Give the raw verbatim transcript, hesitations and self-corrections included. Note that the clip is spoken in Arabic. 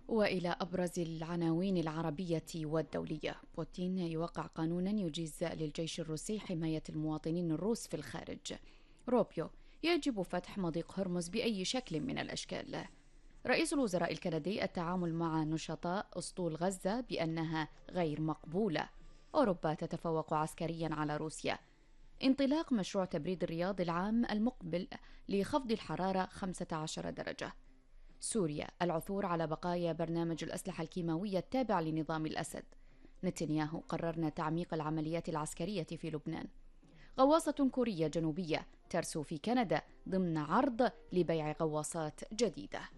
وإلى أبرز العناوين العربية والدولية. بوتين يوقع قانونا يجيز للجيش الروسي حماية المواطنين الروس في الخارج. روبيو: يجب فتح مضيق هرمز بأي شكل من الأشكال. رئيس الوزراء الكندي: التعامل مع نشطاء أسطول غزة بأنها غير مقبولة. أوروبا تتفوق عسكريا على روسيا. انطلاق مشروع تبريد الرياض العام المقبل لخفض الحرارة خمسة عشر درجة. سوريا: العثور على بقايا برنامج الأسلحة الكيماوية التابع لنظام الأسد. نتنياهو: قررنا تعميق العمليات العسكرية في لبنان. غواصة كورية جنوبية ترسو في كندا ضمن عرض لبيع غواصات جديدة.